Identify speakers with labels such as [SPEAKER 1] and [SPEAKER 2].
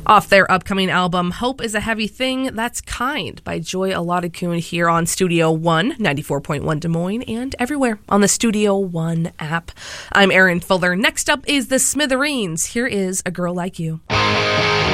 [SPEAKER 1] Off their upcoming album, Hope is a Heavy Thing That's Kind by Joy Aladakun here on Studio One, 94.1 Des Moines, and everywhere on the Studio One app. I'm Erin Fuller. Next up is the Smithereens. Here is A Girl Like You.